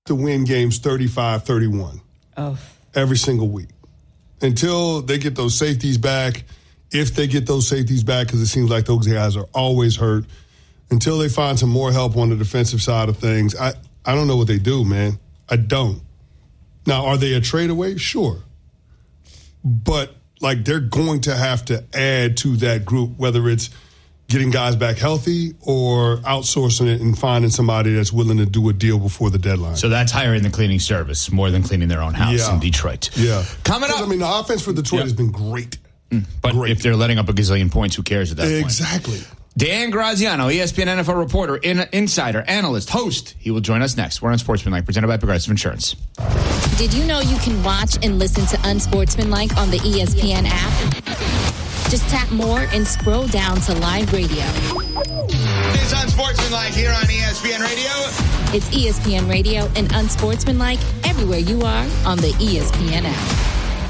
to win games 35-31 every single week until they get those safeties back. If they get those safeties back, because it seems like those guys are always hurt, until they find some more help on the defensive side of things, I don't know what they do, man. I don't. Now, are they a trade away? Sure. But, like, they're going to have to add to that group, whether it's getting guys back healthy or outsourcing it and finding somebody that's willing to do a deal before the deadline. So that's hiring the cleaning service more than cleaning their own house in Detroit. Yeah. Coming up. I mean, the offense for Detroit has been great. But if they're letting up a gazillion points, who cares at that point? Exactly. Dan Graziano, ESPN NFL reporter, insider, analyst, host. He will join us next. We're on Sportsmanlike, presented by Progressive Insurance. Did you know you can watch and listen to Unsportsmanlike on the ESPN app? Just tap more and scroll down to live radio. It's Unsportsmanlike here on ESPN Radio. It's ESPN Radio and Unsportsmanlike everywhere you are on the ESPN app.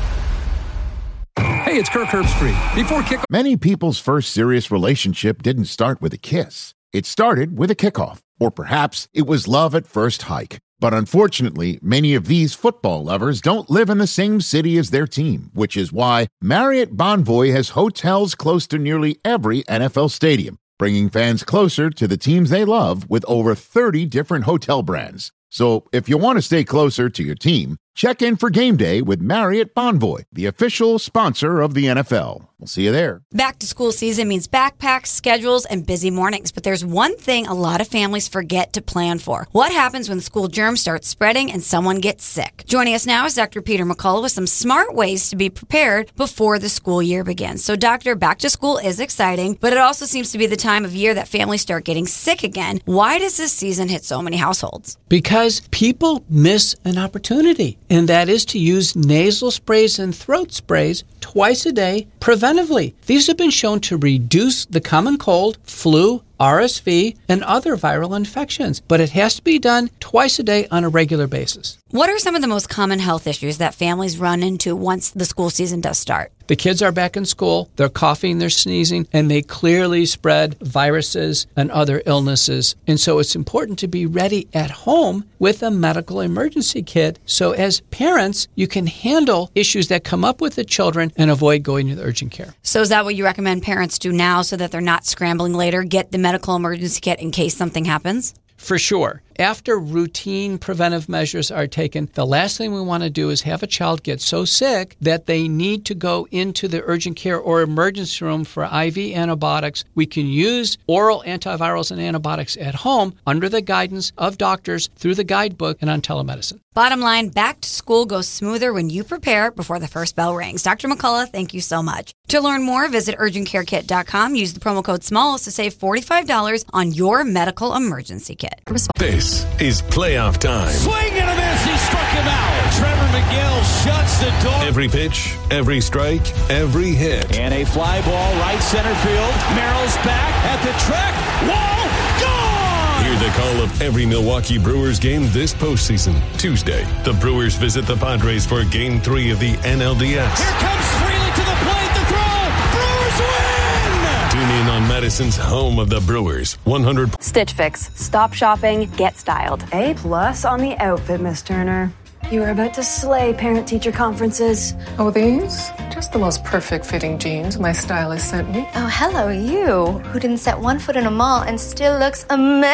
Hey, it's Kirk Herbstreit. Before kickoff. Many people's first serious relationship didn't start with a kiss. It started with a kickoff. Or perhaps it was love at first hike. But unfortunately, many of these football lovers don't live in the same city as their team, which is why Marriott Bonvoy has hotels close to nearly every NFL stadium, bringing fans closer to the teams they love with over 30 different hotel brands. So if you want to stay closer to your team, check in for game day with Marriott Bonvoy, the official sponsor of the NFL. We'll see you there. Back to school season means backpacks, schedules, and busy mornings. But there's one thing a lot of families forget to plan for. What happens when school germs start spreading and someone gets sick? Joining us now is Dr. Peter McCullough with some smart ways to be prepared before the school year begins. So, Doctor, back to school is exciting, but it also seems to be the time of year that families start getting sick again. Why does this season hit so many households? Because people miss an opportunity, and that is to use nasal sprays and throat sprays twice a day preventively. These have been shown to reduce the common cold, flu, RSV, and other viral infections, but it has to be done twice a day on a regular basis. What are some of the most common health issues that families run into once the school season does start? The kids are back in school, they're coughing, they're sneezing, and they clearly spread viruses and other illnesses. And so it's important to be ready at home with a medical emergency kit. So as parents, you can handle issues that come up with the children and avoid going to the urgent care. So is that what you recommend parents do now so that they're not scrambling later? Get the medical emergency kit in case something happens? For sure. After routine preventive measures are taken, the last thing we want to do is have a child get so sick that they need to go into the urgent care or emergency room for IV antibiotics. We can use oral antivirals and antibiotics at home under the guidance of doctors through the guidebook and on telemedicine. Bottom line, back to school goes smoother when you prepare before the first bell rings. Dr. McCullough, thank you so much. To learn more, visit urgentcarekit.com. Use the promo code SMALLS to save $45 on your medical emergency kit. This is playoff time. Swing and a miss. He struck him out. Trevor McGill shuts the door. Every pitch, every strike, every hit. And a fly ball right center field. Merrill's back at the track. Wall gone. Hear the call of every Milwaukee Brewers game this postseason. Tuesday, the Brewers visit the Padres for Game 3 of the NLDS. Here comes Freely to the plate. The throw. Brewers win. Tune in on Madison's home of the Brewers. 100. Stitch Fix. Stop shopping. Get styled. A+ on the outfit, Miss Turner. You are about to slay parent-teacher conferences. Oh, these? Just the most perfect fitting jeans my stylist sent me. Oh, hello, you, who didn't set one foot in a mall and still looks amazing.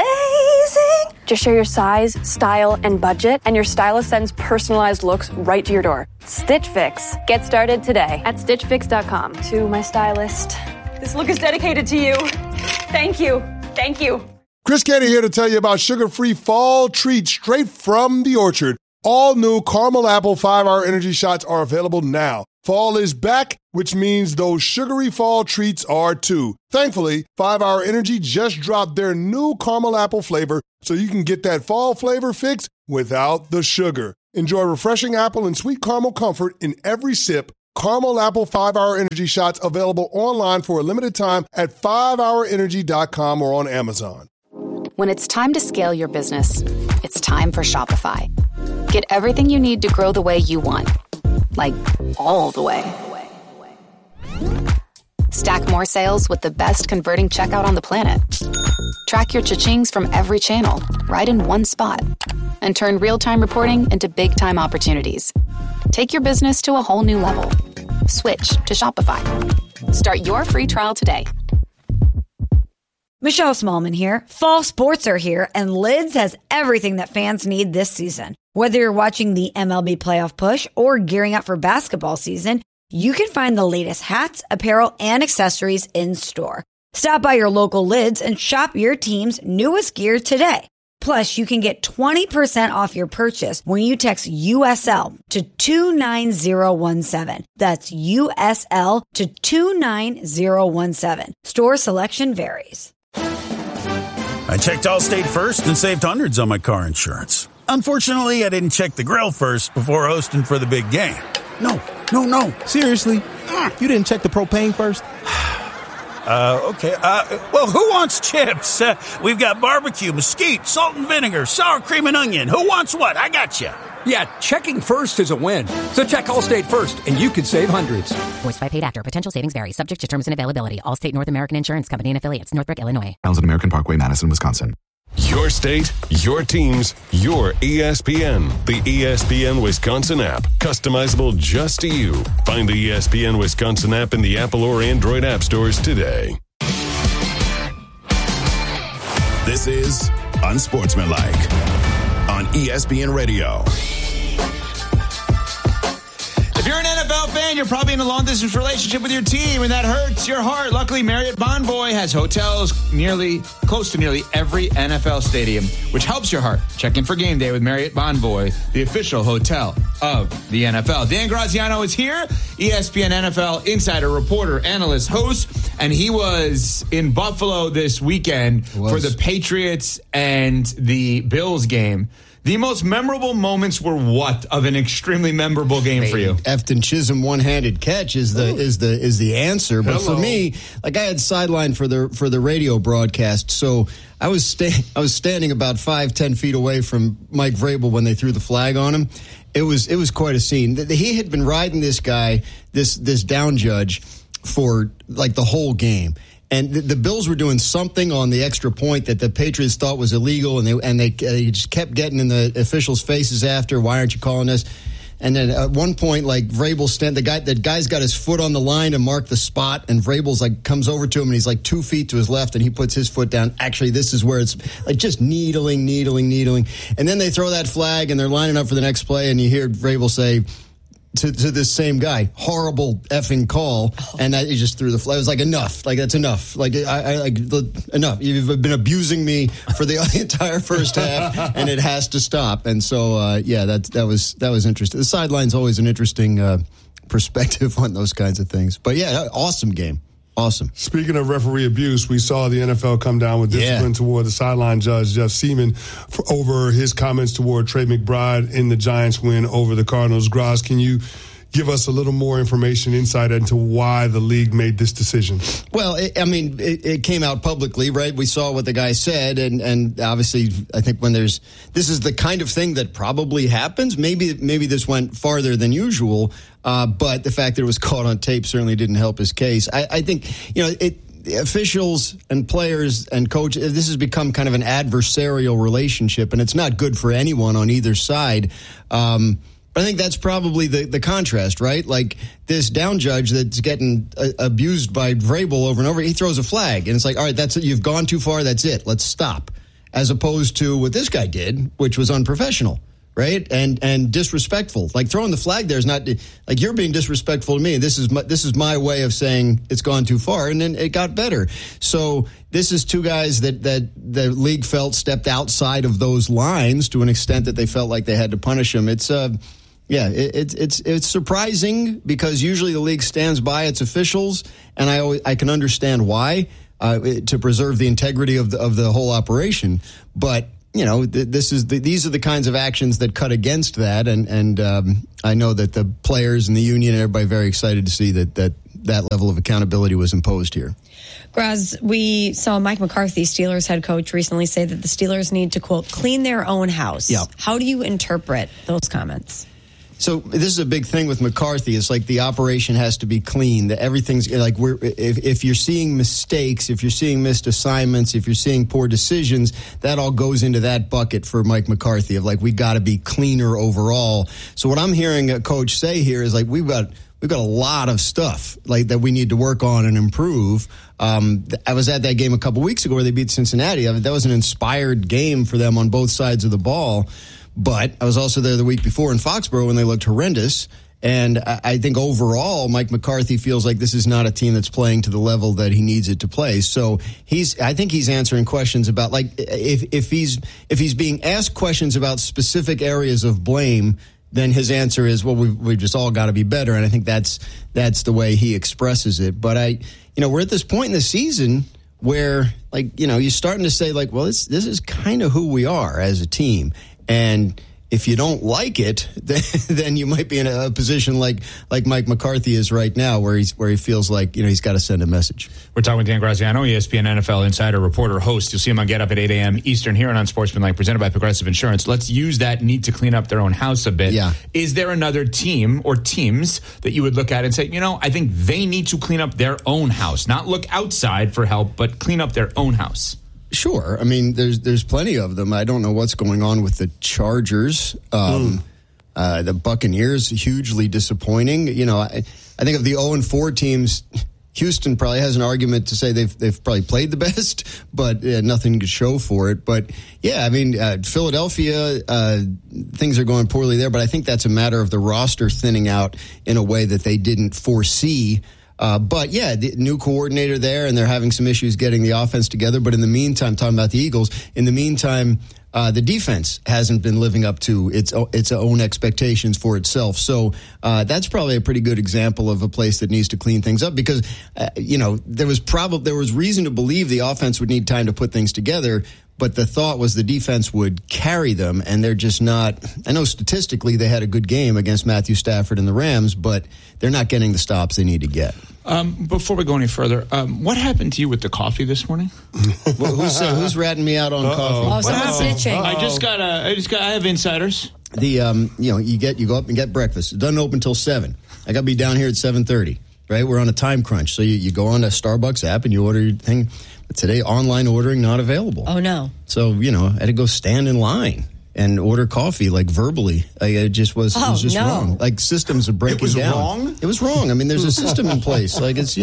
Just share your size, style, and budget, and your stylist sends personalized looks right to your door. Stitch Fix. Get started today at StitchFix.com. To my stylist, this look is dedicated to you. Thank you. Thank you. Chris Canty here to tell you about sugar-free fall treats straight from the orchard. All new caramel apple 5-hour energy shots are available now. Fall is back, which means those sugary fall treats are too. Thankfully, 5-hour energy just dropped their new caramel apple flavor, so you can get that fall flavor fix without the sugar. Enjoy refreshing apple and sweet caramel comfort in every sip. Caramel apple 5-hour energy shots available online for a limited time at 5hourenergy.com or on Amazon. When it's time to scale your business, it's time for Shopify. Get everything you need to grow the way you want. Like, all the way. Stack more sales with the best converting checkout on the planet. Track your cha-chings from every channel, right in one spot. and turn real-time reporting into big-time opportunities. Take your business to a whole new level. Switch to Shopify. Start your free trial today. Michelle Smallman here. Fall sports are here, and Lids has everything that fans need this season. Whether you're watching the MLB playoff push or gearing up for basketball season, you can find the latest hats, apparel, and accessories in store. Stop by your local Lids and shop your team's newest gear today. Plus, you can get 20% off your purchase when you text USL to 29017. That's USL to 29017. Store selection varies. I checked Allstate first and saved hundreds on my car insurance. Unfortunately, I didn't check the grill first before hosting for the big game. No. Seriously? You didn't check the propane first? Okay. Well, who wants chips? We've got barbecue, mesquite, salt and vinegar, sour cream and onion. Who wants what? I got you. Yeah, checking first is a win. So check Allstate first, and you could save hundreds. Voiced by paid actor. Potential savings vary. Subject to terms and availability. Allstate North American Insurance Company and affiliates. Northbrook, Illinois. Townsend American Parkway, Madison, Wisconsin. Your state, your teams, your ESPN. The ESPN Wisconsin app. Customizable just to you. Find the ESPN Wisconsin app in the Apple or Android app stores today. This is Unsportsmanlike on ESPN Radio. If you're an NFL fan, you're probably in a long-distance relationship with your team, and that hurts your heart. Luckily, Marriott Bonvoy has hotels close to nearly every NFL stadium, which helps your heart. Check in for game day with Marriott Bonvoy, the official hotel of the NFL. Dan Graziano is here, ESPN NFL insider, reporter, analyst, host, and he was in Buffalo this weekend for the Patriots and the Bills game. The most memorable moments were what of an extremely memorable game for you? Efton Chisholm one-handed catch is the answer. But for me, like I had sidelined for the radio broadcast, so I was standing about 5-10 feet away from Mike Vrabel when they threw the flag on him. It was quite a scene. He had been riding this guy, this down judge, for like the whole game. And the Bills were doing something on the extra point that the Patriots thought was illegal, and they just kept getting in the officials' faces after, why aren't you calling this? And then at one point, like Vrabel the guy's got his foot on the line to mark the spot, and Vrabel's like comes over to him, and he's like 2 feet to his left, and he puts his foot down. Actually, this is where it's like just needling. And then they throw that flag, and they're lining up for the next play, and you hear Vrabel say to this same guy, horrible effing call, and that he just threw the flag. It was like, enough. Like, that's enough. Like, enough. You've been abusing me for the entire first half, and it has to stop. And so, that was interesting. The sideline's always an interesting perspective on those kinds of things. But yeah, awesome game. Awesome. Speaking of referee abuse, we saw the NFL come down with discipline toward the sideline judge, Jeff Seaman, over his comments toward Trey McBride in the Giants' win over the Cardinals. Graz, can you give us a little more insight into why the league made this decision? Well, it came out publicly, right? We saw what the guy said, and obviously, I think this is the kind of thing that probably happens. Maybe this went farther than usual, but the fact that it was caught on tape certainly didn't help his case. I think, officials and players and coaches, this has become kind of an adversarial relationship, and it's not good for anyone on either side. I think that's probably the contrast, right? Like this down judge that's getting abused by Vrabel over and over, he throws a flag, and it's like, all right, that's it. You've gone too far. That's it. Let's stop. As opposed to what this guy did, which was unprofessional, right? And disrespectful. Like throwing the flag there is not like you're being disrespectful to me. This is my way of saying it's gone too far, and then it got better. So this is two guys that the league felt stepped outside of those lines to an extent that they felt like they had to punish him. It's surprising because usually the league stands by its officials, and I can understand why, to preserve the integrity of the whole operation. But these are the kinds of actions that cut against that, and I know that the players and the union and everybody are very excited to see that level of accountability was imposed here. Graz, we saw Mike McCarthy, Steelers head coach, recently say that the Steelers need to, quote, clean their own house. Yeah. How do you interpret those comments? So this is a big thing with McCarthy. It's like the operation has to be clean. That everything's like if you're seeing mistakes, if you're seeing missed assignments, if you're seeing poor decisions, that all goes into that bucket for Mike McCarthy of like we got to be cleaner overall. So what I'm hearing a coach say here is like we've got a lot of stuff like that we need to work on and improve. I was at that game a couple weeks ago where they beat Cincinnati. That was an inspired game for them on both sides of the ball. But I was also there the week before in Foxborough when they looked horrendous. And I think overall, Mike McCarthy feels like this is not a team that's playing to the level that he needs it to play. So I think he's answering questions about like if he's being asked questions about specific areas of blame, then his answer is, well, we've just all got to be better. And I think that's the way he expresses it. But we're at this point in the season where like, you're starting to say like, well, this is kind of who we are as a team. And if you don't like it, then you might be in a position like Mike McCarthy is right now, where he feels like he's got to send a message. We're talking with Dan Graziano, ESPN NFL insider, reporter, host. You'll see him on Get Up at 8 a.m. Eastern here on Unsportsmanlike, presented by Progressive Insurance. Let's use that need to clean up their own house a bit. Yeah. Is there another team or teams that you would look at and say, I think they need to clean up their own house, not look outside for help, but clean up their own house? Sure. I mean, there's plenty of them. I don't know what's going on with the Chargers. The Buccaneers, hugely disappointing. I think of the 0-4 teams, Houston probably has an argument to say they've probably played the best, but nothing to show for it. But yeah, I mean, Philadelphia, things are going poorly there, but I think that's a matter of the roster thinning out in a way that they didn't foresee. But yeah, the new coordinator there, and they're having some issues getting the offense together. But in the meantime, talking about the Eagles, in the meantime, the defense hasn't been living up to its own expectations for itself. So that's probably a pretty good example of a place that needs to clean things up because there was reason to believe the offense would need time to put things together. But the thought was the defense would carry them, and they're just not. I know statistically they had a good game against Matthew Stafford and the Rams, but they're not getting the stops they need to get. Before we go any further, what happened to you with the coffee this morning? Well, who's ratting me out on coffee? Oh, someone's snitching. I have insiders. You go up and get breakfast. It doesn't open till 7. I got to be down here at 7:30. Right, we're on a time crunch, so you go on the Starbucks app and you order your thing. But today, online ordering not available. Oh no! So I had to go stand in line and order coffee like verbally. It just was wrong. Like systems are breaking down. It was wrong? It was wrong. I mean, there's a system in place. Like it's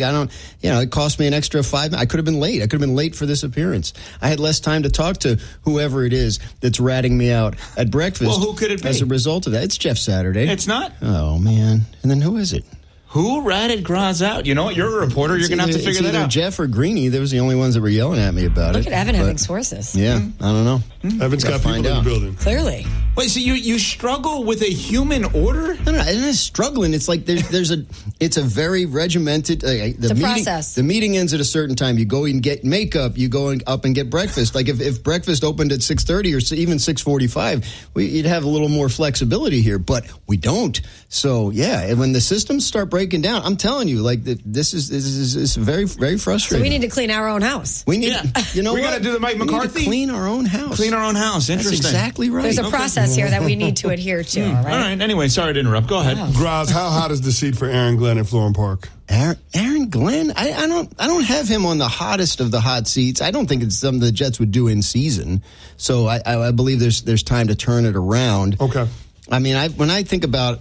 it cost me an extra 5 minutes. I could have been late. I could have been late for this appearance. I had less time to talk to whoever it is that's ratting me out at breakfast. Well, who could it be? As a result of that, it's Jeff Saturday. It's not. Oh man! And then who is it? Who ratted Graz out? You know what? You're a reporter. You're going to have to figure that out. Jeff or Greeny. They was the only ones that were yelling at me about it. Look at Evan having sources. Yeah, I don't know. Evan's got people in the building. Clearly. Wait, so you struggle with a human order? No, it is struggling. It's like it's a very regimented. It's a process. The meeting ends at a certain time. You go and get makeup. You go up and get breakfast. Like if breakfast opened at 6:30 or even 6:45, you'd have a little more flexibility here, but we don't. So yeah, and when the systems start breaking down, I'm telling you, like this is very, very frustrating. So we need to clean our own house. We need, we got to do the Mike McCarthy. We need to clean our own house. Clean our own house. Interesting. That's exactly right. There's a process here that we need to adhere to. All right. Anyway, sorry to interrupt. Go ahead. Graz, how hot is the seat for Aaron Glenn at Florham Park? Aaron Glenn, I don't have him on the hottest of the hot seats. I don't think it's something the Jets would do in season. So I believe there's time to turn it around. Okay. I mean, when I think about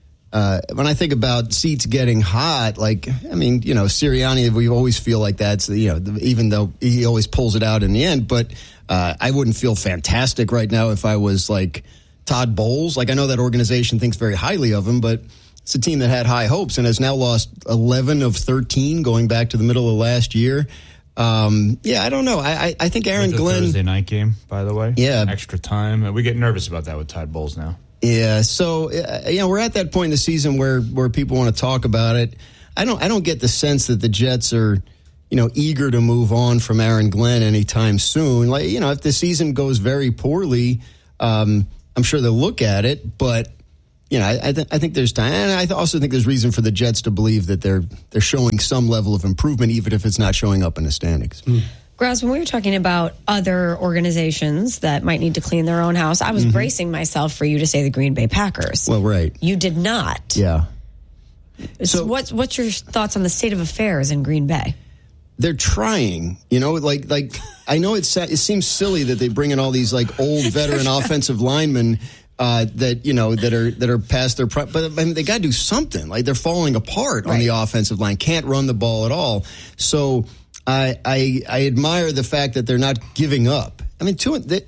seats getting hot, Sirianni, we always feel like that's, even though he always pulls it out in the end, but I wouldn't feel fantastic right now if I was like Todd Bowles. Like I know that organization thinks very highly of him, but it's a team that had high hopes and has now lost 11 of 13 going back to the middle of last year. I don't know. I think Aaron Glenn. Thursday night game, by the way. Yeah. Extra time. We get nervous about that with Todd Bowles now. Yeah, so we're at that point in the season where people want to talk about it. I don't get the sense that the Jets are, eager to move on from Aaron Glenn anytime soon. Like, if the season goes very poorly, I'm sure they'll look at it. But I think there's time, and I also think there's reason for the Jets to believe that they're showing some level of improvement, even if it's not showing up in the standings. Graz, when we were talking about other organizations that might need to clean their own house, I was bracing myself for you to say the Green Bay Packers. Well, right. You did not. Yeah. So what's your thoughts on the state of affairs in Green Bay? They're trying, like I know it seems silly that they bring in all these like old veteran offensive linemen that are past their prime, but I mean, they got to do something. Like they're falling apart on the offensive line, can't run the ball at all. So I admire the fact that they're not giving up. I mean,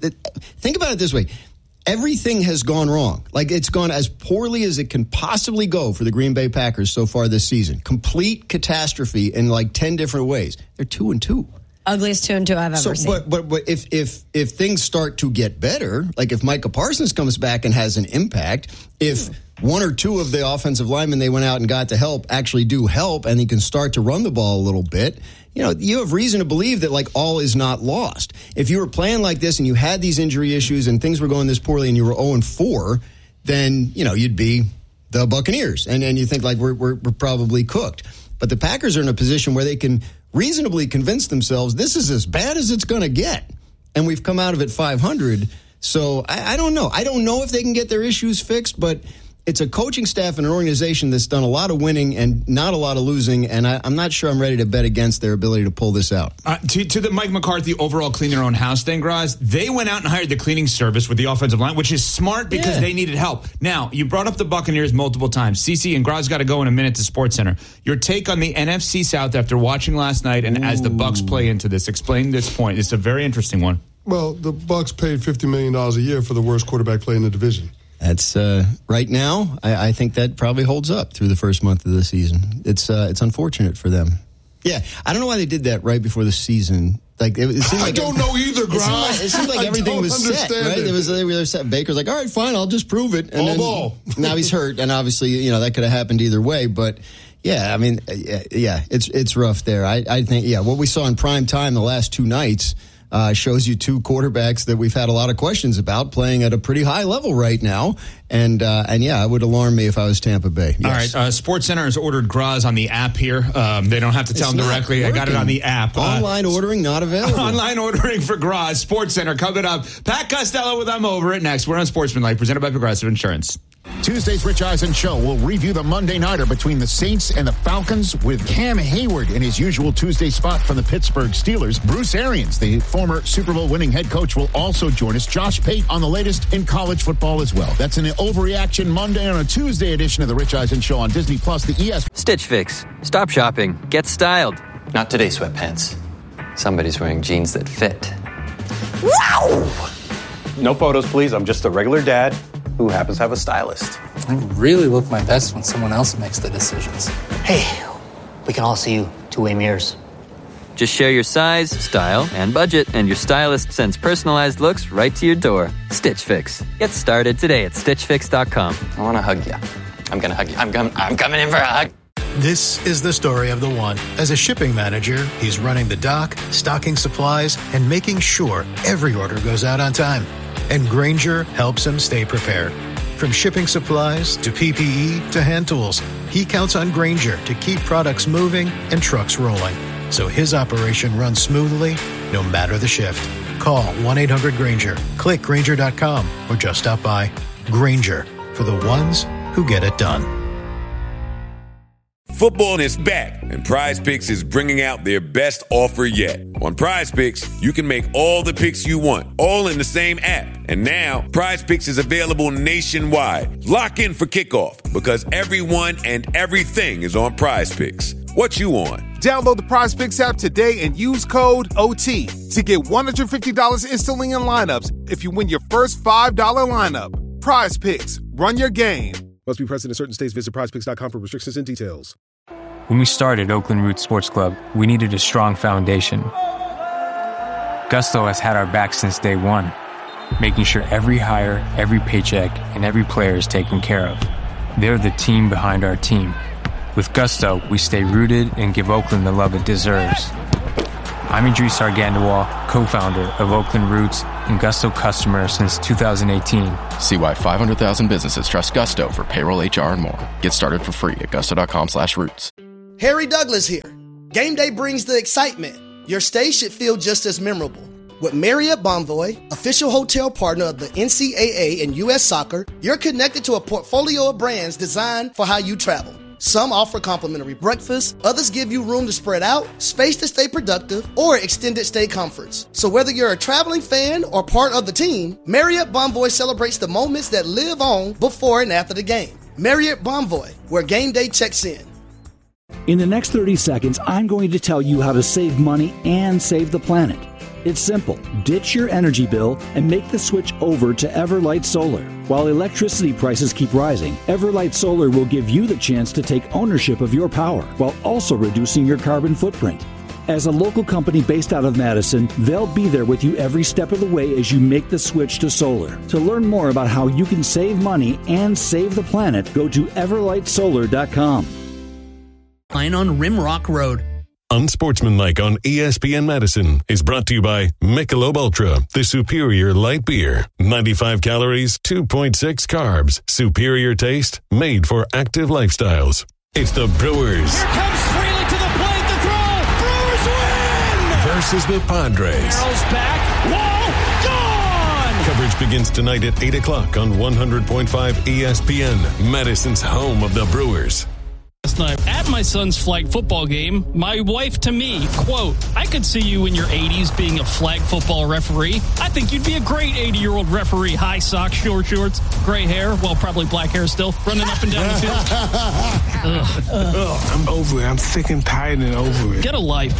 think about it this way. Everything has gone wrong. Like, it's gone as poorly as it can possibly go for the Green Bay Packers so far this season. Complete catastrophe in like 10 different ways. They're 2-2. Ugliest 2-2 I've ever seen. But if things start to get better, like if Micah Parsons comes back and has an impact, if one or two of the offensive linemen they went out and got to help actually do help, and he can start to run the ball a little bit, you have reason to believe that like all is not lost. If you were playing like this and you had these injury issues and things were going this poorly and you were 0-4, then you'd be the Buccaneers, and you think like we're probably cooked. But the Packers are in a position where they can reasonably convince themselves this is as bad as it's going to get, and we've come out of it 500. So I don't know. I don't know if they can get their issues fixed, but it's a coaching staff and an organization that's done a lot of winning and not a lot of losing, and I'm not sure I'm ready to bet against their ability to pull this out. To the Mike McCarthy overall clean their own house thing, Graz, they went out and hired the cleaning service with the offensive line, which is smart because they needed help. Now, you brought up the Buccaneers multiple times. CeCe and Graz got to go in a minute to SportsCenter. Your take on the NFC South after watching last night and as the Bucs play into this. Explain this point. It's a very interesting one. Well, the Bucs paid $50 million a year for the worst quarterback play in the division. That's right now. I think that probably holds up through the first month of the season. It's unfortunate for them. Yeah, I don't know why they did that right before the season. Like it seemed like I don't know either, Grimes. It seemed like everything was set, right? They were set. Baker's like, all right, fine, I'll just prove it. And then now he's hurt, and obviously, that could have happened either way. But yeah, I mean, it's rough there. I think what we saw in prime time the last two nights. Shows you two quarterbacks that we've had a lot of questions about playing at a pretty high level right now. And it would alarm me if I was Tampa Bay. Yes. All right. SportsCenter has ordered Graz on the app here. They don't have to tell them directly. Working. I got it on the app. Online ordering not available. Online ordering for Graz. SportsCenter coming up. Pat Costello with I'm Over It next. We're on Sportsmanlike, presented by Progressive Insurance. Tuesday's Rich Eisen Show will review the Monday nighter between the Saints and the Falcons with Cam Hayward in his usual Tuesday spot from the Pittsburgh Steelers. Bruce Arians, the former Super Bowl winning head coach, will also join us. Josh Pate on the latest in college football as well. That's an Overreaction Monday on a Tuesday edition of the Rich Eisen Show on Disney Plus, the ES. Stitch Fix. Stop shopping. Get styled. Not today, sweatpants. Somebody's wearing jeans that fit. Wow! No photos, please. I'm just a regular dad who happens to have a stylist. I really look my best when someone else makes the decisions. Hey, we can all see you two-way mirrors. Just share your size, style, and budget, and your stylist sends personalized looks right to your door. Stitch Fix. Get started today at StitchFix.com. I want to hug you. I'm going to hug you. I'm coming in for a hug. This is the story of the one. As a shipping manager, he's running the dock, stocking supplies, and making sure every order goes out on time. And Grainger helps him stay prepared. From shipping supplies to PPE to hand tools, he counts on Grainger to keep products moving and trucks rolling, so his operation runs smoothly no matter the shift. Call 1-800-GRAINGER, click Grainger.com, or just stop by. Grainger, for the ones who get it done. Football is back, and Prize Picks is bringing out their best offer yet. On Prize Picks, you can make all the picks you want, all in the same app. And now, Prize Picks is available nationwide. Lock in for kickoff, because everyone and everything is on Prize Picks. What you on? Download the Prize Picks app today and use code OT to get $150 instantly in lineups if you win your first $5 lineup. Prize Picks. Run your game. Must be present in certain states. Visit prizepicks.com for restrictions and details. When we started Oakland Roots Sports Club, we needed a strong foundation. Gusto has had our back since day one, making sure every hire, every paycheck, and every player is taken care of. They're the team behind our team. With Gusto, we stay rooted and give Oakland the love it deserves. I'm Idris Argandawal, co-founder of Oakland Roots and Gusto customer since 2018. See why 500,000 businesses trust Gusto for payroll, HR, and more. Get started for free at gusto.com/roots. Harry Douglas here. Game day brings the excitement. your stay should feel just as memorable. With Marriott Bonvoy, official hotel partner of the NCAA and U.S. Soccer, you're connected to a portfolio of brands designed for how you travel. Some offer complimentary breakfast, others give you room to spread out, space to stay productive, or extended stay comforts. So whether you're a traveling fan or part of the team, Marriott Bonvoy celebrates the moments that live on before and after the game. Marriott Bonvoy, where game day checks in. In the next 30 seconds, I'm going to tell you how to save money and save the planet. It's simple. Ditch your energy bill and make the switch over to Everlight Solar. While electricity prices keep rising, Everlight Solar will give you the chance to take ownership of your power while also reducing your carbon footprint. As a local company based out of Madison, they'll be there with you every step of the way as you make the switch to solar. To learn more about how you can save money and save the planet, go to everlightsolar.com. Line on Rimrock Road. Unsportsmanlike on ESPN Madison is brought to you by Michelob Ultra, the superior light beer. 95 calories, 2.6 carbs. Superior taste, made for active lifestyles. It's the Brewers. Here comes Freely to the plate, the throw. Brewers win! Versus the Padres. Carroll's back. Wall, gone! Coverage begins tonight at 8 o'clock on 100.5 ESPN, Madison's home of the Brewers. Last night at my son's flag football game, my wife to me, quote, I could see you in your 80s being a flag football referee. I think you'd be a great 80-year-old referee. High socks, short shorts, gray hair, well, probably black hair still, running up and down the field. I'm over it. I'm sick and tired and over it. Get a life.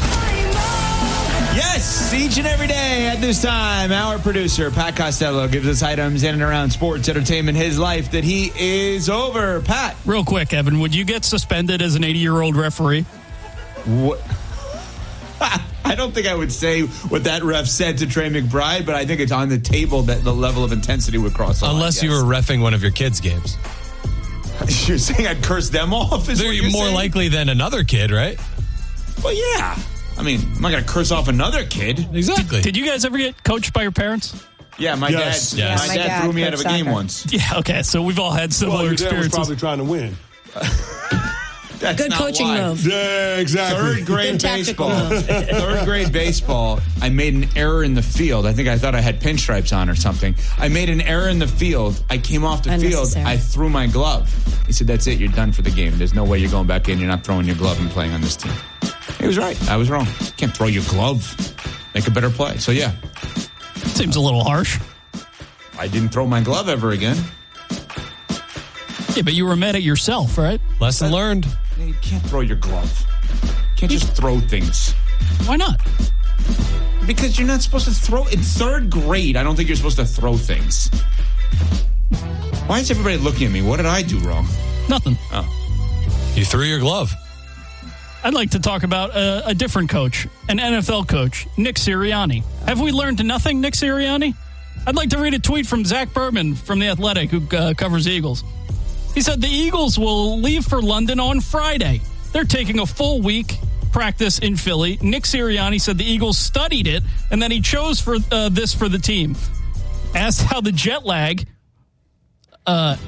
Yes, each and every day at this time, our producer, Pat Costello, gives us items in and around sports, entertainment, his life that he is over. Pat. Real quick, Evan, would you get suspended as an 80-year-old referee? What? I don't think I would say what that ref said to Trey McBride, but I think it's on the table that the level of intensity would cross the line. Unless you were reffing one of your kids' games. You're saying I'd curse them off? They're more likely than another kid, right? Well, yeah. I mean, I'm not going to curse off another kid. Exactly. Did you guys ever get coached by your parents? Yeah, my dad threw me out of a game once. Yeah, okay, so we've all had similar experiences. Your dad was probably trying to win. That's good coaching move. Yeah, exactly. Third grade baseball, I made an error in the field. I think I thought I had pinstripes on or something. I made an error in the field. I came off the field. I threw my glove. He said, that's it. You're done for the game. There's no way you're going back in. You're not throwing your glove and playing on this team. He was right. I was wrong. You can't throw your glove. Make a better play. So, yeah. Seems a little harsh. I didn't throw my glove ever again. Yeah, but you were mad at yourself, right? Lesson learned. You can't throw your glove. You can't just throw things. Why not? Because you're not supposed to throw. In third grade, I don't think you're supposed to throw things. Why is everybody looking at me? What did I do wrong? Nothing. Oh. You threw your glove. I'd like to talk about a different coach, an NFL coach, Nick Sirianni. Have we learned nothing, Nick Sirianni? I'd like to read a tweet from Zach Berman from The Athletic, who covers Eagles. He said the Eagles will leave for London on Friday. They're taking a full week practice in Philly. Nick Sirianni said the Eagles studied it, and then he chose for this for the team. Asked how the jet lag... Sorry,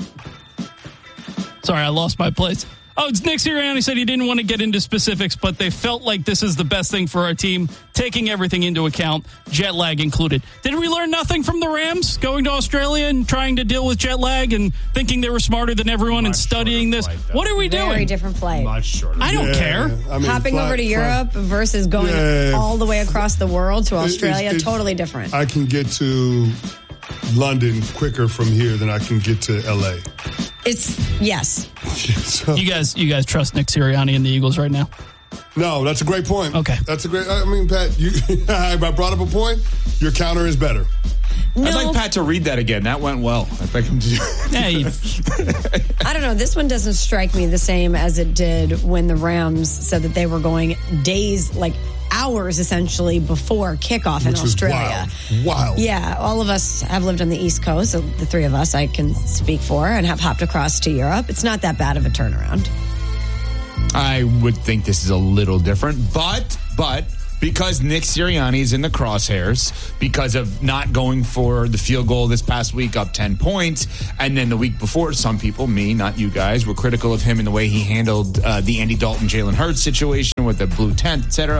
I lost my place. Oh, it's Nick Sirianni said he didn't want to get into specifics, but they felt like this is the best thing for our team, taking everything into account, jet lag included. Did we learn nothing from the Rams going to Australia and trying to deal with jet lag and thinking they were smarter than everyone and studying this? What are we doing? Very different flight. I don't care. I mean, hopping over to Europe versus going all the way across the world to Australia, totally different. I can get to London quicker from here than I can get to L.A. Yes. So, you guys trust Nick Sirianni and the Eagles right now? No, that's a great point. Okay. That's a great, I mean, Pat, I brought up a point. Your counter is better. No. I'd like Pat to read that again. That went well. I'd like him to. Hey. I don't know. This one doesn't strike me the same as it did when the Rams said that they were going days, like hours essentially before kickoff in Australia. Wild. Yeah, all of us have lived on the East Coast, so the three of us I can speak for, and have hopped across to Europe. It's not that bad of a turnaround. I would think this is a little different, but because Nick Sirianni is in the crosshairs because of not going for the field goal this past week up 10 points, and then the week before, some people, me, not you guys, were critical of him in the way he handled the Andy Dalton, Jalen Hurts situation with the blue tent, etc.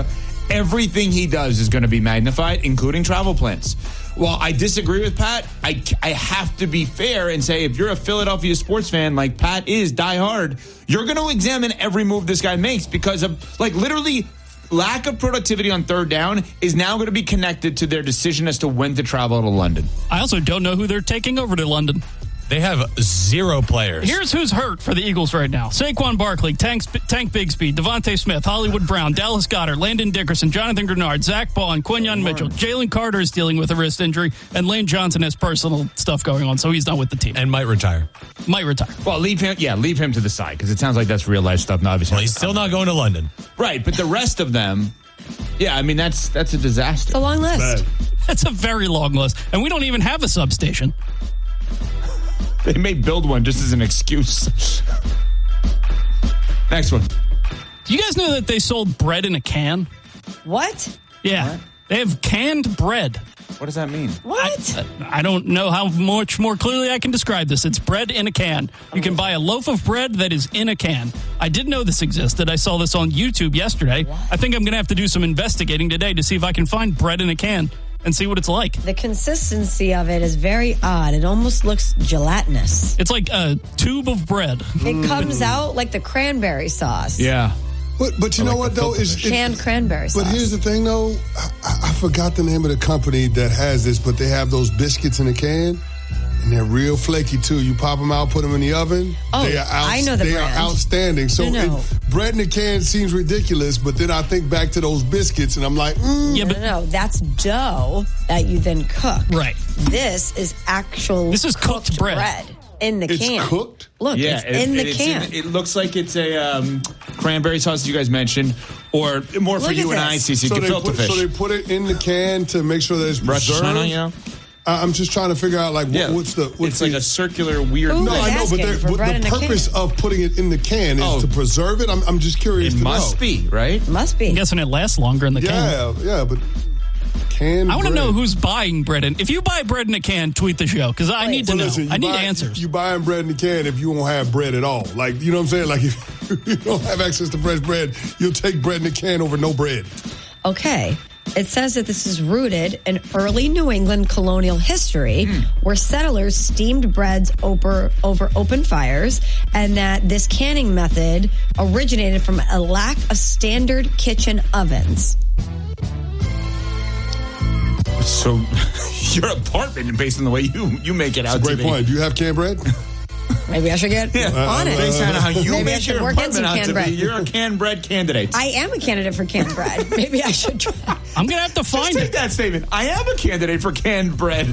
everything he does is going to be magnified, including travel plans. While I disagree with Pat, I have to be fair and say if you're a Philadelphia sports fan like Pat is, diehard, you're going to examine every move this guy makes because of, like, literally lack of productivity on third down is now going to be connected to their decision as to when to travel to London. I also don't know who they're taking over to London. They have 0 players. Here's who's hurt for the Eagles right now. Saquon Barkley, Tank Bigsby, Devontae Smith, Hollywood Brown, Dallas Goedert, Landon Dickerson, Jonathan Grenard, Zach Bond, Quinyon Mitchell. Jalen Carter is dealing with a wrist injury, and Lane Johnson has personal stuff going on, so he's not with the team. And might retire. Well, leave him to the side, because it sounds like that's real life stuff. Now, obviously, well, he's still not going to London. Right, but the rest of them, yeah, I mean, that's a disaster. It's a long list. That's a very long list, and we don't even have a substation. They may build one just as an excuse. Next one. Do you guys know that they sold bread in a can? What? Yeah. What? They have canned bread. What does that mean? What? I don't know how much more clearly I can describe this. It's bread in a can. You can buy a loaf of bread that is in a can. I didn't know this existed. I saw this on YouTube yesterday. What? I think I'm going to have to do some investigating today to see if I can find bread in a can and see what it's like. The consistency of it is very odd. It almost looks gelatinous. It's like a tube of bread. It comes out like the cranberry sauce. Yeah. But you know what, though? Canned cranberry sauce. But here's the thing, though. I forgot the name of the company that has this, but they have those biscuits in a can, and they're real flaky, too. You pop them out, put them in the oven. Oh, I know the brand. They are outstanding. So bread in a can seems ridiculous, but then I think back to those biscuits, and I'm like, Yeah, but no, that's dough that you then cook. Right. This is cooked bread. In the can. It's cooked? Look, it's in the can. It looks like it's a cranberry sauce you guys mentioned, or more for you and I, Cece, gefilte fish. So they put it in the can to make sure that it's preserved? I'm just trying to figure out, like, what's it's like a circular weird thing. No, I know, but the purpose of putting it in the can is to preserve it. I'm just curious to know. It must be, right? Must be. I'm guessing it lasts longer in the can. Yeah, but I want to know who's buying bread. If you buy bread in a can, tweet the show, because I need to know. I need answers. You buying bread in a can if you won't have bread at all. Like, you know what I'm saying? Like, if you don't have access to fresh bread, you'll take bread in a can over no bread. Okay. It says that this is rooted in early New England colonial history where settlers steamed breads over open fires, and that this canning method originated from a lack of standard kitchen ovens. So your apartment, based on the way you make it out, that's a great point. Do you have canned bread? Maybe I should get on it. Based on how you make your apartment out to be, you're a canned bread candidate. I am a candidate for canned bread. Maybe I should try. I'm going to have to find Take that statement. I am a candidate for canned bread.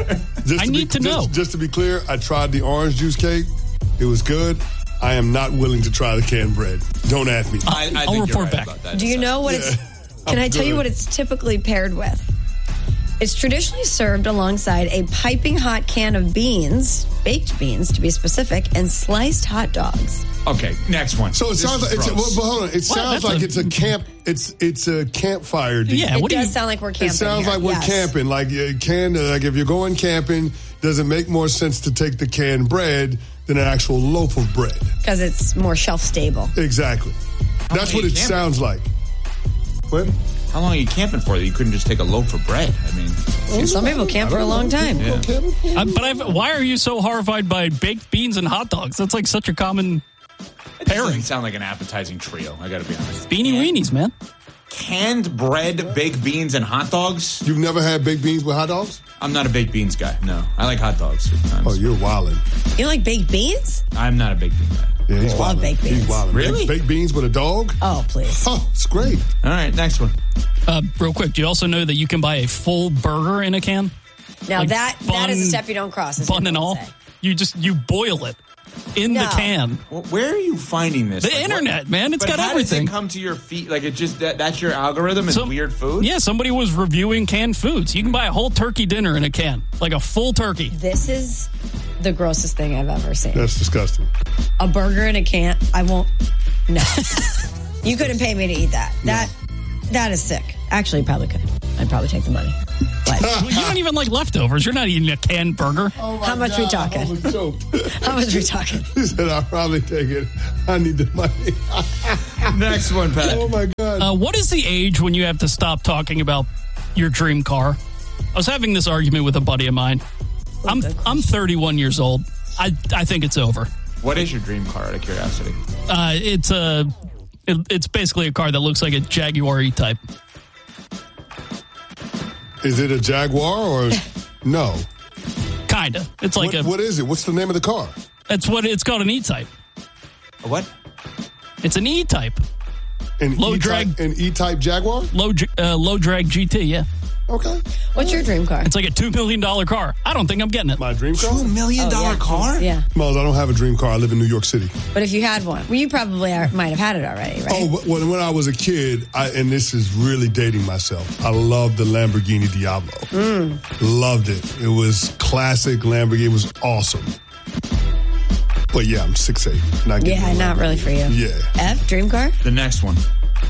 I need to know. Just to be clear, I tried the orange juice cake. It was good. I am not willing to try the canned bread. Don't ask me. I'll report back. Do you know what it's... Can I tell you what it's typically paired with? It's traditionally served alongside a piping hot can of beans, baked beans to be specific, and sliced hot dogs. Okay, next one. So it sounds like hold on. It sounds like it's a camp. It's a campfire. Yeah, it does sound like we're camping. It sounds like we're camping. Like like if you're going camping, does it make more sense to take the canned bread than an actual loaf of bread? Because it's more shelf stable. Exactly. That's what it sounds like. What? How long are you camping for that you couldn't just take a loaf of bread? I mean, some people camp for a long time. Yeah. Why are you so horrified by baked beans and hot dogs? That's like such a common pairing. Doesn't sound like an appetizing trio. I got to be honest. Beanie weenies, man. Canned bread, baked beans, and hot dogs. You've never had baked beans with hot dogs? I'm not a baked beans guy. No, I like hot dogs. Oh, you're wildin'. You don't like baked beans? I'm not a baked bean guy. Yeah, he's I love baked beans. He's wildin'. Really? Baked beans with a dog? Oh, please. Oh, it's great. All right, next one. Real quick, do you also know that you can buy a full burger in a can? Now like that is a step you don't cross. Bun and all. You boil it in the can. Well, where are you finding this? The internet, man. It's got how everything. Does it come to your feet? Like it just that's your algorithm is weird food? Yeah, somebody was reviewing canned foods. You can buy a whole turkey dinner in a can, like a full turkey. This is the grossest thing I've ever seen. That's disgusting. A burger in a can. I won't. No. You couldn't pay me to eat that. That is sick. Actually, you probably could. I'd probably take the money. But you don't even like leftovers. You're not eating a canned burger. Oh how much we talking? How much we talking? He said, I'll probably take it. I need the money. Next one, Pat. Oh, my God. What is the age when you have to stop talking about your dream car? I was having this argument with a buddy of mine. I'm 31 years old. I think it's over. What is your dream car, out of curiosity? It's basically a car that looks like a Jaguar E-Type. Is it a Jaguar or no? Kinda. It's like what is it? What's the name of the car? It's called an E-Type. A what? It's an E-Type. An E-Type Jaguar? Low drag GT, yeah. Okay. What's your dream car? It's like a $2 million car. I don't think I'm getting it. My dream car? $2 million car? Yeah. Miles, I don't have a dream car. I live in New York City. But if you had one, well, you probably might have had it already, right? Oh, but when I was a kid, and this is really dating myself, I loved the Lamborghini Diablo. Loved it. It was classic Lamborghini. It was awesome. But yeah, I'm 6'8". Not really for you. Yeah. F, dream car? The next one.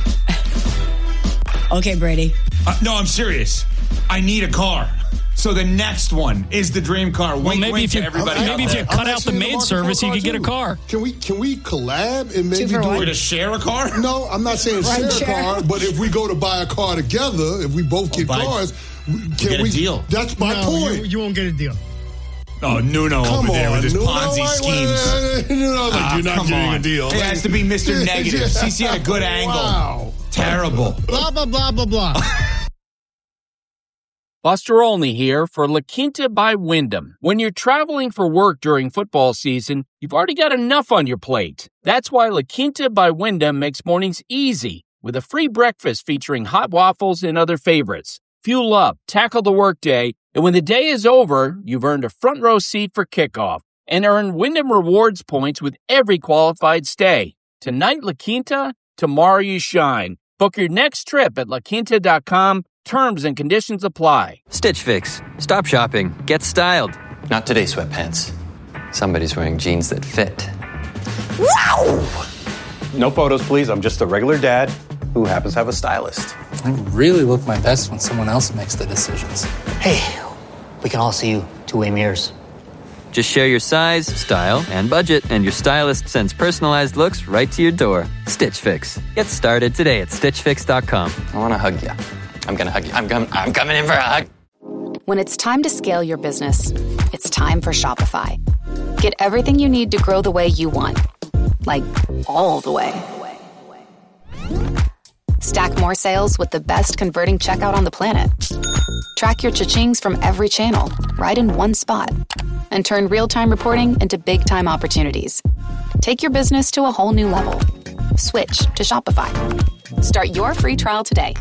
Okay, Brady. No, I'm serious. I need a car. So the next one is the dream car. Well, maybe if you cut out the maid service, you could get a car. Can we collab and maybe to share a car? No, I'm not saying share a car, but if we go to buy a car together, if we both get cars, can we get a deal? That's my point. You won't get a deal. Oh, Nuno over there with his Ponzi schemes. Nuno's like, you're not getting a deal. It has to be Mr. Negative. CC had a good angle. Wow. Terrible. Blah, blah, blah, blah, blah. Buster Olney here for La Quinta by Wyndham. When you're traveling for work during football season, you've already got enough on your plate. That's why La Quinta by Wyndham makes mornings easy with a free breakfast featuring hot waffles and other favorites. Fuel up, tackle the workday, and when the day is over, you've earned a front row seat for kickoff and earn Wyndham Rewards points with every qualified stay. Tonight, La Quinta, tomorrow you shine. Book your next trip at laquinta.com. Terms and conditions apply. Stitch Fix. Stop shopping. Get styled. Not today, sweatpants. Somebody's wearing jeans that fit. Wow! No photos, please. I'm just a regular dad who happens to have a stylist. I really look my best when someone else makes the decisions. Hey, we can all see you two-way mirrors. Just share your size, style, and budget, and your stylist sends personalized looks right to your door. Stitch Fix. Get started today at StitchFix.com. I want to hug you. I'm going to hug you. I'm coming in for a hug. When it's time to scale your business, it's time for Shopify. Get everything you need to grow the way you want. Like, all the way. Stack more sales with the best converting checkout on the planet. Track your cha-chings from every channel, right in one spot. And turn real-time reporting into big-time opportunities. Take your business to a whole new level. Switch to Shopify. Start your free trial today.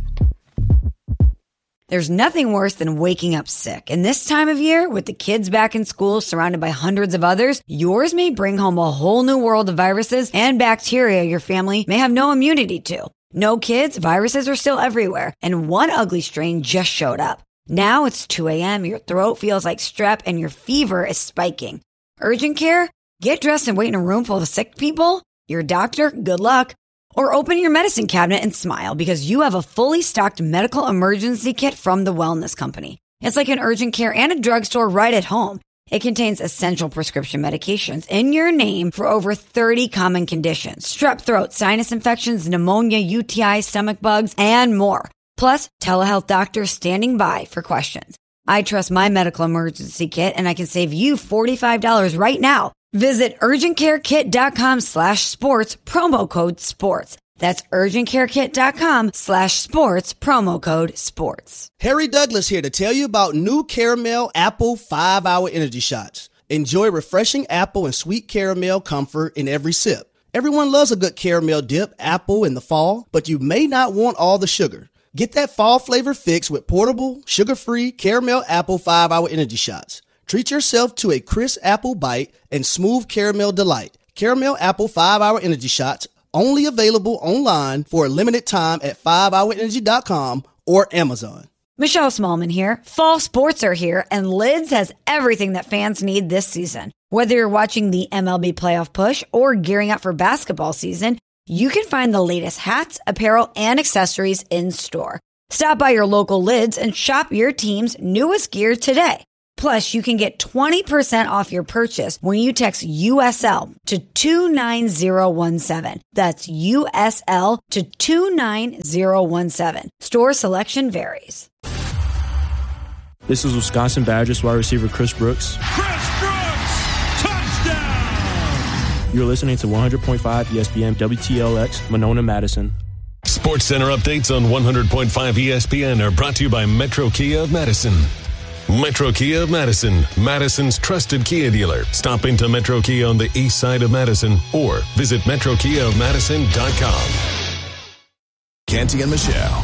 There's nothing worse than waking up sick. And this time of year, with the kids back in school surrounded by hundreds of others, yours may bring home a whole new world of viruses and bacteria your family may have no immunity to. No kids, viruses are still everywhere. And one ugly strain just showed up. Now it's 2 a.m., your throat feels like strep, and your fever is spiking. Urgent care? Get dressed and wait in a room full of sick people? Your doctor? Good luck. Or open your medicine cabinet and smile because you have a fully stocked medical emergency kit from the Wellness Company. It's like an urgent care and a drugstore right at home. It contains essential prescription medications in your name for over 30 common conditions. Strep throat, sinus infections, pneumonia, UTI, stomach bugs, and more. Plus, telehealth doctors standing by for questions. I trust my medical emergency kit, and I can save you $45 right now. Visit urgentcarekit.com/sports, promo code sports. That's urgentcarekit.com/sports, promo code sports. Harry Douglas here to tell you about new Caramel Apple 5-Hour Energy Shots. Enjoy refreshing apple and sweet caramel comfort in every sip. Everyone loves a good caramel dip apple in the fall, but you may not want all the sugar. Get that fall flavor fix with portable, sugar-free Caramel Apple 5-Hour Energy Shots. Treat yourself to a crisp apple bite and smooth caramel delight. Caramel Apple 5-Hour Energy Shots, only available online for a limited time at 5hourenergy.com or Amazon. Michelle Smallman here. Fall sports are here, and Lids has everything that fans need this season. Whether you're watching the MLB playoff push or gearing up for basketball season, you can find the latest hats, apparel, and accessories in store. Stop by your local Lids and shop your team's newest gear today. Plus, you can get 20% off your purchase when you text USL to 29017. That's USL to 29017. Store selection varies. This is Wisconsin Badgers wide receiver Chris Brooks. Touchdown! You're listening to 100.5 ESPN WTLX, Monona, Madison. Sports Center updates on 100.5 ESPN are brought to you by Metro Kia of Madison. Metro Kia of Madison, Madison's trusted Kia dealer. Stop into Metro Kia on the east side of Madison or visit metrokiaofmadison.com. Canty and Michelle.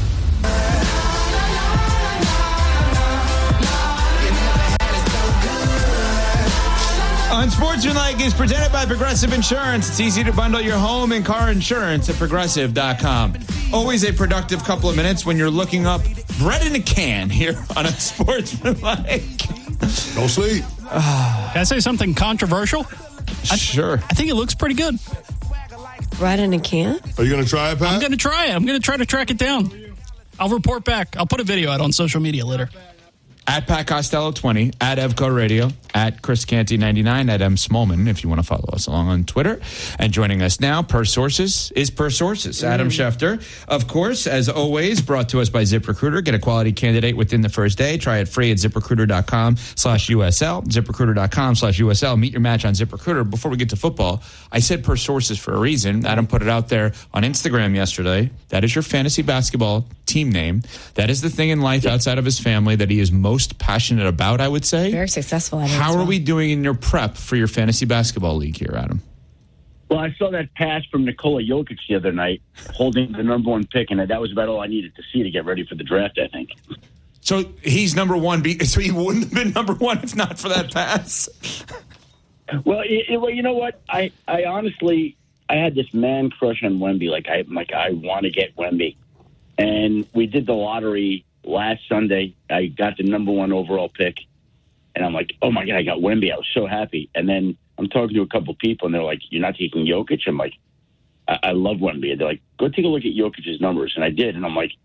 Unsportsmanlike is presented by Progressive Insurance. It's easy to bundle your home and car insurance at Progressive.com. Always a productive couple of minutes when you're looking up bread in a can here on Unsportsmanlike. Don't sleep. Can I say something controversial? Sure. I think it looks pretty good. Bread in a can? Are you going to try it, Pat? I'm going to try it. I'm going to try to track it down. I'll report back. I'll put a video out on social media later. At Pat Costello 20, at Evco Radio, at Chris Canty 99, at M Smallman, if you want to follow us along on Twitter. And joining us now, Per Sources, is Per Sources. Adam Schefter, of course, as always, brought to us by ZipRecruiter. Get a quality candidate within the first day. Try it free at ZipRecruiter.com/USL. ZipRecruiter.com/USL. Meet your match on ZipRecruiter. Before we get to football, I said Per Sources for a reason. Adam put it out there on Instagram yesterday. That is your fantasy basketball team name. That is the thing in life outside of his family that he is most passionate about, I would say. Very successful at it. How are we doing in your prep for your fantasy basketball league here, Adam? Well, I saw that pass from Nikola Jokic the other night, holding the number one pick, and that was about all I needed to see to get ready for the draft, I think. So he's number one, so he wouldn't have been number one if not for that pass? Well, you know what? I honestly, I had this man crush on Wemby. I want to get Wemby. And we did the lottery last Sunday. I got the number one overall pick. And I'm like, oh, my God, I got Wemby. I was so happy. And then I'm talking to a couple people, and they're like, you're not taking Jokic? I'm like, I love Wemby. And they're like, go take a look at Jokic's numbers. And I did. And I'm like,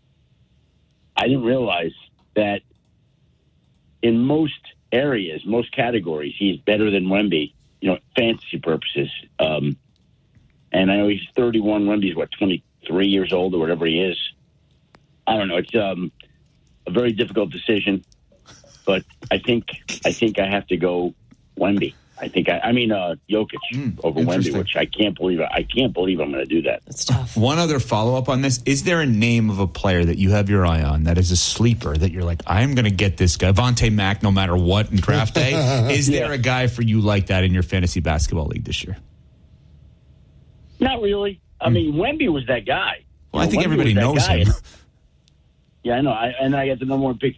I didn't realize that in most areas, most categories, he's better than Wemby, fantasy purposes. And I know he's 31. Wemby's, 23 years old or whatever he is. I don't know. It's a very difficult decision, but I think I have to go Wemby. Jokic over Wemby, which I can't believe I'm going to do that. That's tough. One other follow-up on this. Is there a name of a player that you have your eye on that is a sleeper that you're like, I'm going to get this guy, Vontae Mack, no matter what in draft day? Is there a guy for you like that in your fantasy basketball league this year? Not really. I mean, Wemby was that guy. Well, I think everybody knows him. Yeah, I know. And I got the number one pick.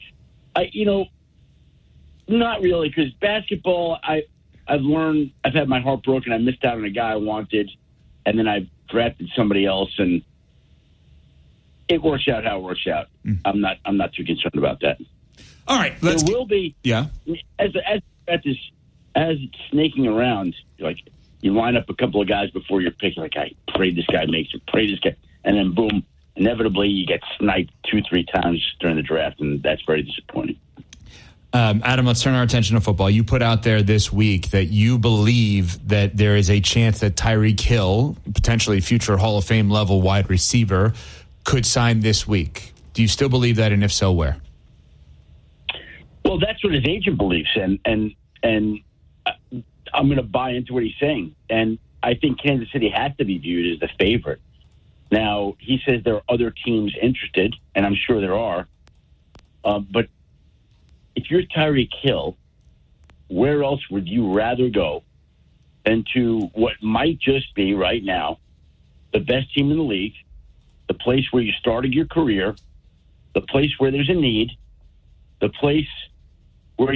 Not really, because basketball, I've learned, I've had my heart broken. I missed out on a guy I wanted, and then I drafted somebody else, and it works out how it works out. I'm not too concerned about that. All right, there will be. Yeah. As it's snaking around, you line up a couple of guys before your pick. I pray this guy makes it. Pray this guy, and then boom, inevitably you get sniped 2-3 times during the draft, and that's very disappointing. Adam, let's turn our attention to football. You put out there this week that you believe that there is a chance that Tyreek Hill, potentially future Hall of Fame level wide receiver, could sign this week. Do you still believe that, and if so, where? Well, that's what his agent believes, and I'm going to buy into what he's saying. And I think Kansas City has to be viewed as the favorite. Now, he says there are other teams interested, and I'm sure there are. But if you're Tyreek Hill, where else would you rather go than to what might just be right now the best team in the league, the place where you started your career, the place where there's a need, the place where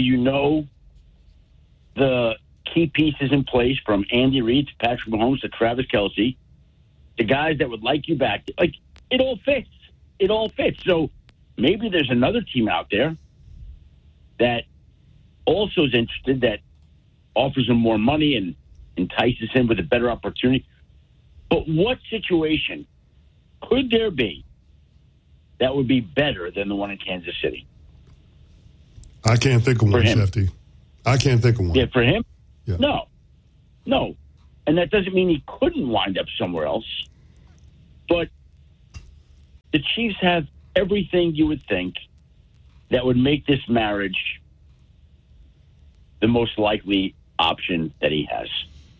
the key pieces in place from Andy Reid to Patrick Mahomes to Travis Kelce, the guys that would like you back. It all fits. It all fits. So maybe there's another team out there that also is interested, that offers him more money and entices him with a better opportunity. But what situation could there be that would be better than the one in Kansas City? I can't think of one, Shefty. I can't think of one. Yeah, for him? Yeah. No. And that doesn't mean he couldn't wind up somewhere else. But the Chiefs have everything you would think that would make this marriage the most likely option that he has.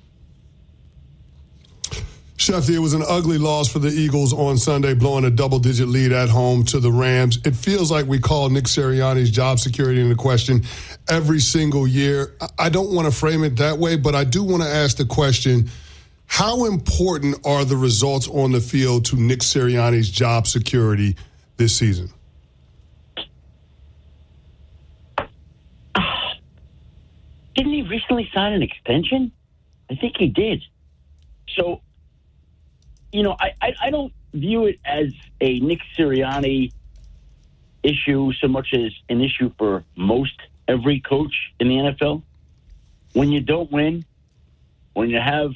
Shefty, it was an ugly loss for the Eagles on Sunday, blowing a double-digit lead at home to the Rams. It feels like we call Nick Sirianni's job security into question every single year. I don't want to frame it that way, but I do want to ask the question, how important are the results on the field to Nick Sirianni's job security this season? Didn't he recently sign an extension? I think he did. So, I don't view it as a Nick Sirianni issue so much as an issue for every coach in the NFL. When you don't win, when you have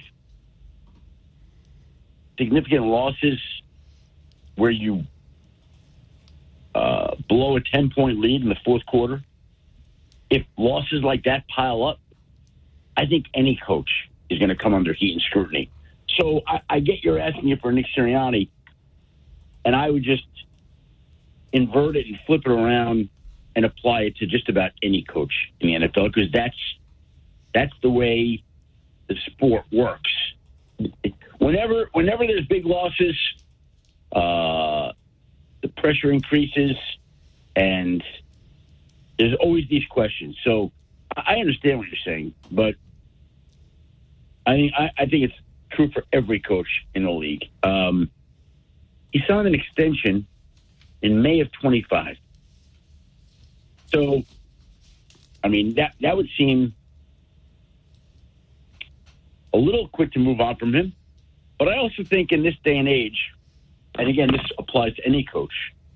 significant losses where you blow a 10-point lead in the fourth quarter, if losses like that pile up, I think any coach is going to come under heat and scrutiny. So I get you're asking you for Nick Sirianni, and I would just invert it and flip it around and apply it to just about any coach in the NFL, because that's the way the sport works. Whenever there's big losses, the pressure increases, and there's always these questions. So I understand what you're saying, but I think it's true for every coach in the league. He signed an extension in May of 25. So, that would seem a little quick to move on from him. But I also think in this day and age, and again, this applies to any coach,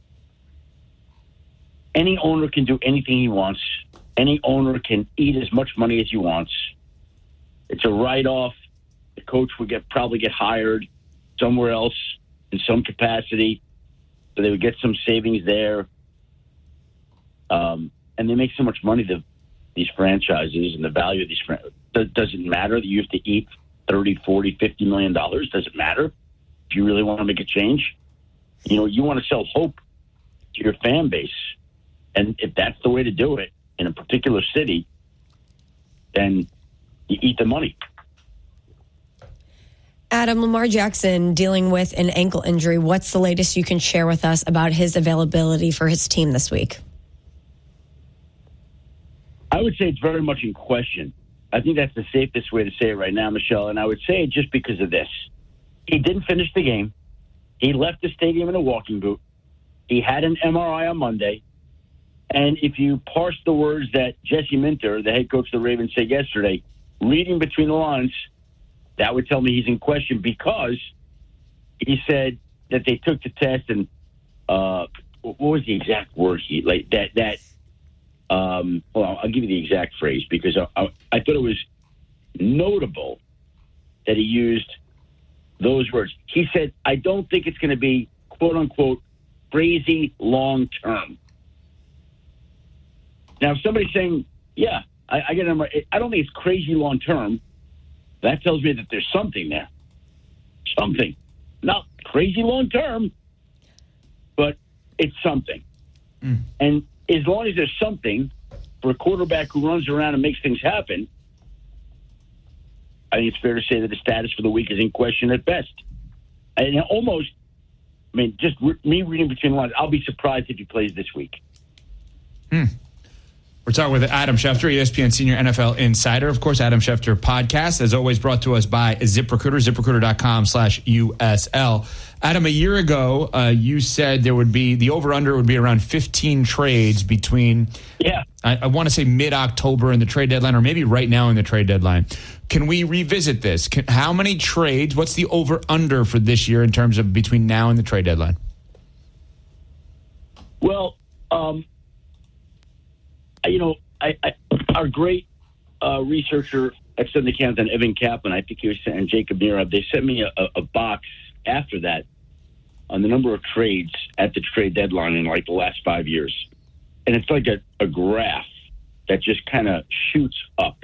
any owner can do anything he wants. Any owner can eat as much money as he wants. It's a write-off. The coach would probably get hired somewhere else in some capacity, so they would get some savings there. And they make so much money, these franchises, and the value of these franchises. Doesn't matter that you have to eat $30, $40, $50 million. Doesn't matter. If you really want to make a change, you want to sell hope to your fan base. And if that's the way to do it in a particular city, then you eat the money. Adam, Lamar Jackson dealing with an ankle injury. What's the latest you can share with us about his availability for his team this week? I would say it's very much in question. I think that's the safest way to say it right now, Michelle. And I would say it just because of this. He didn't finish the game. He left the stadium in a walking boot. He had an MRI on Monday. And if you parse the words that Jesse Minter, the head coach of the Ravens, said yesterday, reading between the lines, that would tell me he's in question, because he said that they took the test and what was the exact word well, I'll give you the exact phrase, because I thought it was notable that he used those words. He said, I don't think it's going to be, quote unquote, crazy long term. Now, if somebody's saying, yeah, I get it, I don't think it's crazy long term, that tells me that there's something there. Something. Not crazy long term, but it's something. And as long as there's something for a quarterback who runs around and makes things happen, I think it's fair to say that the status for the week is in question at best. And almost, just me reading between the lines, I'll be surprised if he plays this week. We're talking with Adam Schefter, ESPN Senior NFL Insider. Of course, Adam Schefter podcast, as always, brought to us by ZipRecruiter, ZipRecruiter.com/USL. Adam, a year ago, you said there would be, the over-under would be around 15 trades between, I want to say mid-October and the trade deadline, or maybe right now in the trade deadline. Can we revisit this? How many trades, what's the over-under for this year in terms of between now and the trade deadline? Well, our great researcher at Sunday Countdown, Evan Kaplan, I think he was and Jacob Nira, they sent me a box after that on the number of trades at the trade deadline in like the last 5 years. And it's like a graph that just kind of shoots up.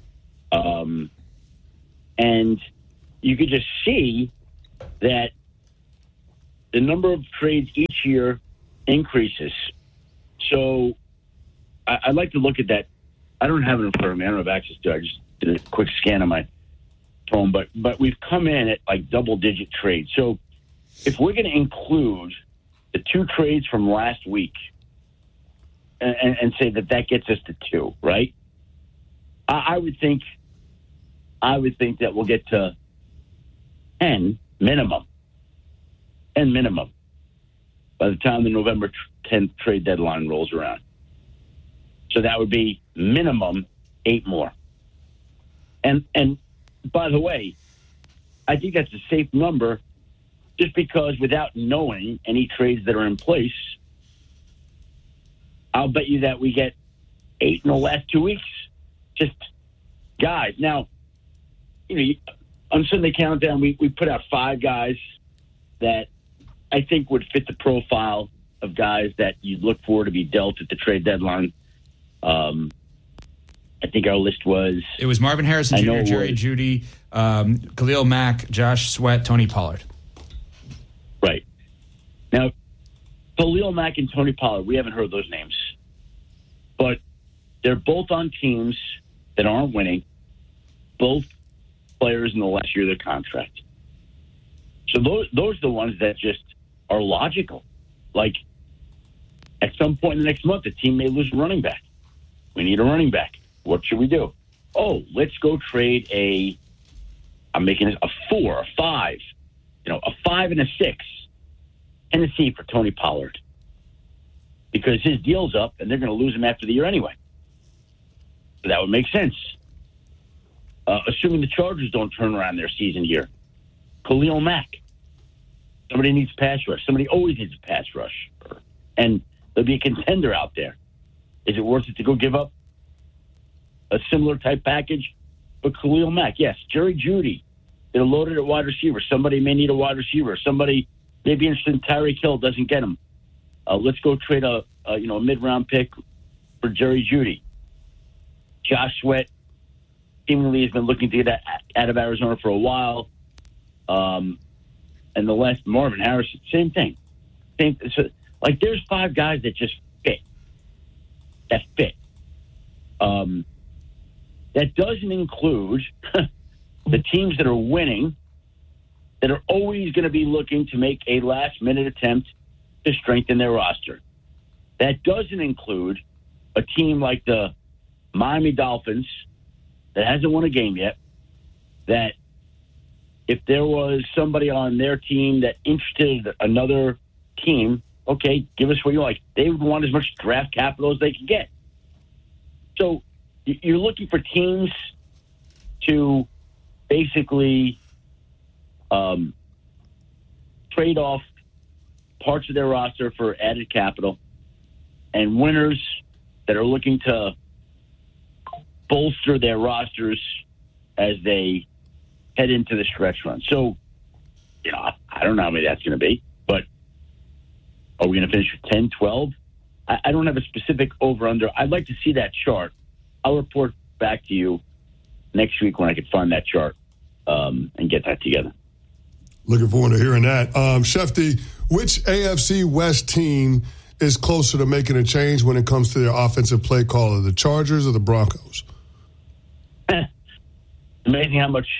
And you could just see that the number of trades each year increases. So I'd like to look at that. I don't have it in front of me. I don't have access to it. I just did a quick scan on my phone. But we've come in at like double-digit trades. So if we're going to include the 2 trades from last week and say that gets us to 2, right? I would think that we'll get to 10 minimum. 10 minimum by the time the November 10th trade deadline rolls around. So that would be minimum 8 more. And by the way, I think that's a safe number just because without knowing any trades that are in place, I'll bet you that we get 8 in the last 2 weeks. Just guys. Now, on Sunday Countdown, we put out 5 guys that I think would fit the profile of guys that you'd look for to be dealt at the trade deadline. I think our list was... It was Marvin Harrison Jr., Jerry Jeudy, Khalil Mack, Josh Sweat, Tony Pollard. Right. Now, Khalil Mack and Tony Pollard, we haven't heard those names. But they're both on teams that aren't winning. Both players in the last year of their contract. So those are the ones that just are logical. Like, at some point in the next month, the team may lose a running back. We need a running back. What should we do? Oh, let's go trade I'm making it a 4, a 5, a 5 and a 6 Tennessee for Tony Pollard. Because his deal's up and they're going to lose him after the year anyway. So that would make sense. Assuming the Chargers don't turn around their season here. Khalil Mack. Somebody needs pass rush. Somebody always needs a pass rush. And there'll be a contender out there. Is it worth it to go give up a similar type package? But Khalil Mack, yes. Jerry Jeudy, they're loaded at wide receiver. Somebody may need a wide receiver. Somebody may be interested in Tyreek Hill, doesn't get him. Let's go trade a mid-round pick for Jerry Jeudy. Josh Sweat seemingly has been looking to get out of Arizona for a while. And the last, Marvin Harrison, same thing. So, there's 5 guys that just fit. That fit. That doesn't include the teams that are winning, that are always going to be looking to make a last-minute attempt to strengthen their roster. That doesn't include a team like the Miami Dolphins that hasn't won a game yet, that if there was somebody on their team that interested another team, okay, give us what you like. They would want as much draft capital as they could get. So you're looking for teams to basically trade off parts of their roster for added capital, and winners that are looking to bolster their rosters as they head into the stretch run. So, I don't know how many that's going to be, but are we going to finish with 10, 12? I don't have a specific over-under. I'd like to see that chart. I'll report back to you next week when I can find that chart and get that together. Looking forward to hearing that. Shefty, which AFC West team is closer to making a change when it comes to their offensive play caller, the Chargers or the Broncos? Amazing how much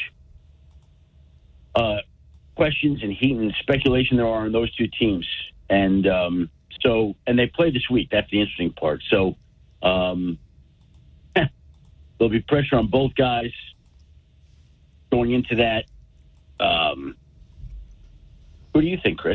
questions and heat and speculation there are on those two teams. And and they play this week. That's the interesting part. So there'll be pressure on both guys going into that. Who do you think, Chris?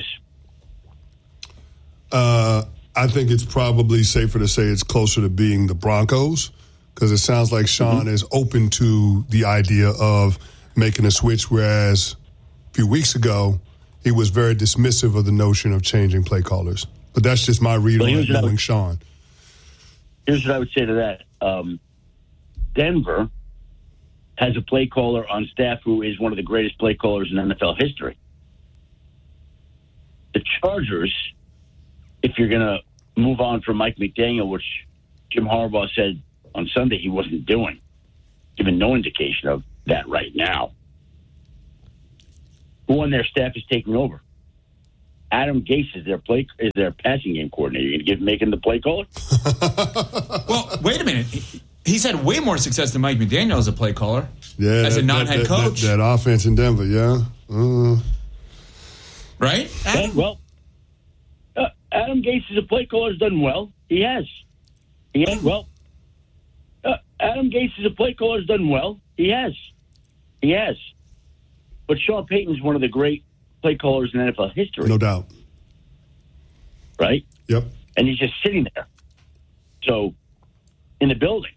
I think it's probably safer to say it's closer to being the Broncos, because it sounds like Sean is open to the idea of making a switch, whereas a few weeks ago he was very dismissive of the notion of changing play callers. But that's just my read on it, knowing Sean. Here's what I would say to that. Denver has a play caller on staff who is one of the greatest play callers in NFL history. The Chargers, if you're going to move on from Mike McDaniel, which Jim Harbaugh said on Sunday he wasn't doing. Given no indication of that right now. Who on their staff is taking over? Adam Gase is their passing game coordinator. You going to make him the play caller? Well, wait a minute. He's had way more success than Mike McDaniel as a play caller. Yeah, as a non-head coach. That offense in Denver, yeah. Right? Well, Adam Gase as a play caller has done well. He has. Adam Gase as a play caller has done well. He has. But Sean Payton's one of the great play callers in NFL history. No doubt. Right? Yep. And he's just sitting there. So, in the building.